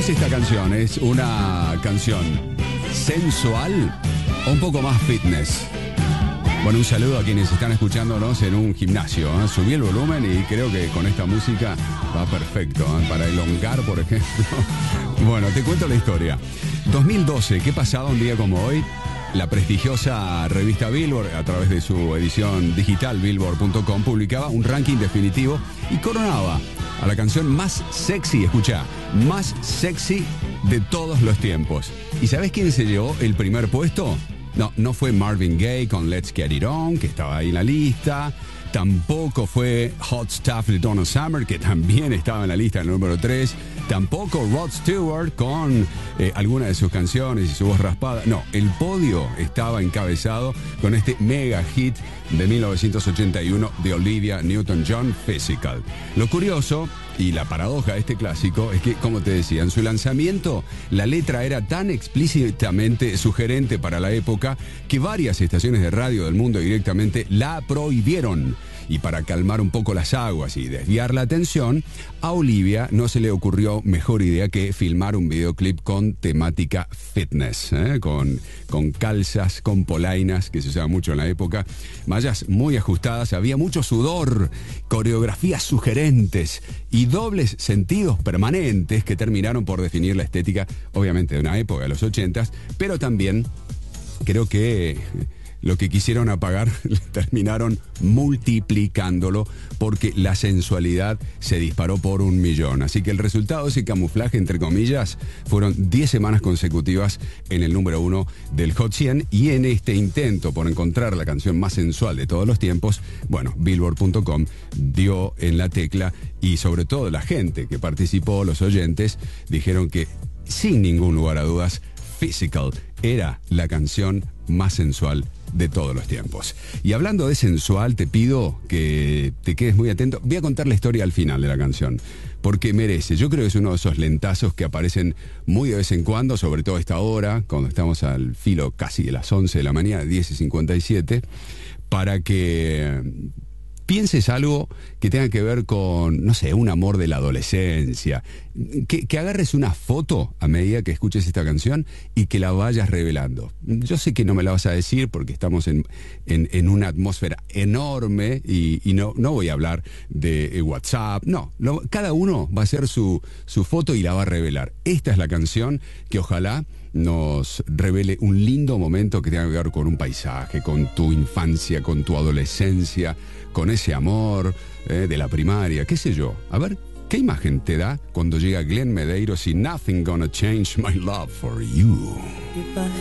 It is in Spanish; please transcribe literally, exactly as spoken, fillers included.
vos esta canción es una canción sensual o un poco más fitness? Bueno, un saludo a quienes están escuchándonos en un gimnasio, ¿eh? Subí el volumen y creo que con esta música va perfecto, ¿eh? Para elongar, por ejemplo. Bueno, te cuento la historia. dos mil doce, ¿qué pasaba un día como hoy? La prestigiosa revista Billboard, a través de su edición digital billboard punto com, publicaba un ranking definitivo y coronaba a la canción más sexy, escucha, más sexy de todos los tiempos. ¿Y sabés quién se llevó el primer puesto? No, no fue Marvin Gaye con Let's Get It On, que estaba ahí en la lista. Tampoco fue Hot Stuff de Donna Summer, que también estaba en la lista, en el número tres. Tampoco Rod Stewart con eh, alguna de sus canciones y su voz raspada. No, el podio estaba encabezado con este mega hit de mil novecientos ochenta y uno de Olivia Newton-John, Physical. Lo curioso y la paradoja de este clásico es que, como te decía, en su lanzamiento la letra era tan explícitamente sugerente para la época que varias estaciones de radio del mundo directamente la prohibieron. Y para calmar un poco las aguas y desviar la atención, a Olivia no se le ocurrió mejor idea que filmar un videoclip con temática fitness, ¿eh? con, con calzas, con polainas, que se usaba mucho en la época, mallas muy ajustadas, había mucho sudor, coreografías sugerentes y dobles sentidos permanentes que terminaron por definir la estética, obviamente de una época, de los ochentas, pero también creo que lo que quisieron apagar terminaron multiplicándolo porque la sensualidad se disparó por un millón. Así que el resultado de ese camuflaje, entre comillas, fueron diez semanas consecutivas en el número uno del Hot cien, y en este intento por encontrar la canción más sensual de todos los tiempos, bueno, billboard punto com dio en la tecla y sobre todo la gente que participó, los oyentes, dijeron que sin ningún lugar a dudas, Physical era la canción más sensual de todos los tiempos. Y hablando de sensual, te pido que te quedes muy atento. Voy a contar la historia al final de la canción, porque merece. Yo creo que es uno de esos lentazos que aparecen muy de vez en cuando, sobre todo a esta hora, cuando estamos al filo casi de las once de la mañana, diez y cincuenta y siete, para que pienses algo que tenga que ver con, no sé, un amor de la adolescencia. Que, que agarres una foto a medida que escuches esta canción y que la vayas revelando. Yo sé que no me la vas a decir porque estamos en, en, en una atmósfera enorme y, y no, no voy a hablar de WhatsApp. No, lo, cada uno va a hacer su, su foto y la va a revelar. Esta es la canción que ojalá nos revele un lindo momento que tenga que ver con un paisaje, con tu infancia, con tu adolescencia, con ese amor eh, de la primaria, qué sé yo. A ver, ¿qué imagen te da cuando llega Glenn Medeiros y Nothing Gonna Change My Love for You?